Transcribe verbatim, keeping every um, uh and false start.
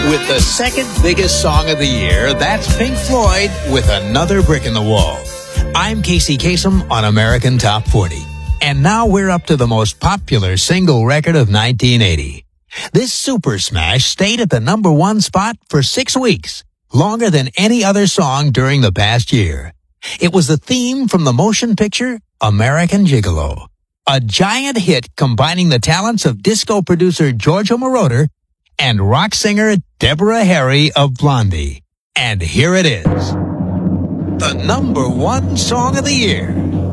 With the second biggest song of the year, that's Pink Floyd with Another Brick in the Wall. I'm Casey Kasem on American Top forty. And now we're up to the most popular single record of nineteen eighty. This super smash stayed at the number one spot for six weeks, longer than any other song during the past year. It was the theme from the motion picture American Gigolo, a giant hit combining the talents of disco producer Giorgio Moroder and rock singer Deborah Harry of Blondie. And here it is, the number one song of the year.